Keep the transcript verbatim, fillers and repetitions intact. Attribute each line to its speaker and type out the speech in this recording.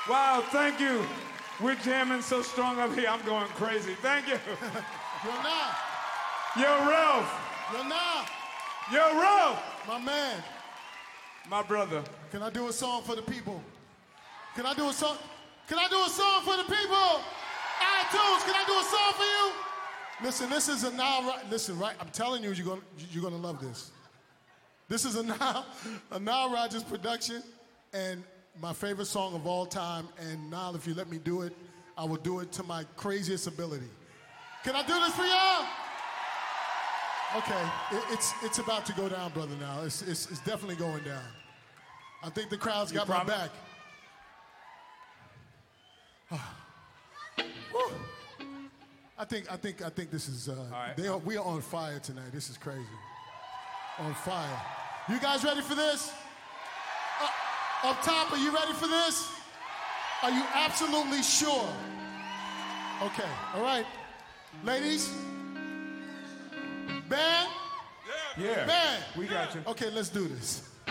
Speaker 1: Wow, thank you. We're jamming so strong up here, I'm going crazy. Thank you.
Speaker 2: Yo, nah.
Speaker 1: Yo, Ralph.
Speaker 2: Yo, nah.
Speaker 1: Yo, Ralph.
Speaker 2: My man.
Speaker 1: My brother.
Speaker 2: Can I do a song for the people? Can I do a song? Can I do a song for the people? iTunes, can I do a song for you? Listen, this is a now. Listen, right? I'm telling you, you're gonna you're gonna love this. This is a now a Nile Rodgers production, and my favorite song of all time. And Nile, if you let me do it, I will do it to my craziest ability. Can I do this for y'all? Okay, it, it's it's about to go down, brother. Now it's it's, it's definitely going down. I think the crowd's got my back. I think I think I think this is uh,
Speaker 1: right.
Speaker 2: they are, we are on fire tonight. This is crazy. On fire. You guys ready for this? Uh, up top, are you ready for this? Are you absolutely sure? Okay, all right. Ladies, band,
Speaker 1: Yeah.
Speaker 2: band.
Speaker 1: We got you.
Speaker 2: Okay, let's do this.